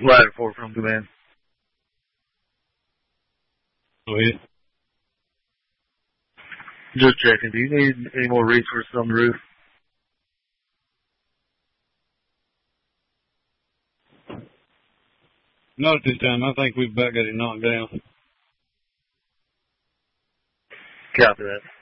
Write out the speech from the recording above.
Ladder 4 from command. Go ahead. Just checking. Do you need any more resources on the roof? Not at this time. I think we've about got it knocked down. Copy that.